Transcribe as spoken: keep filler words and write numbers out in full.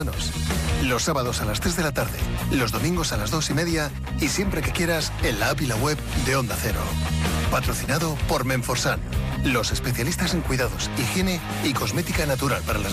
Los sábados a las tres de la tarde, los domingos a las dos y media y siempre que quieras en la app y la web de Onda Cero. Patrocinado por Menforsan, los especialistas en cuidados, higiene y cosmética natural para las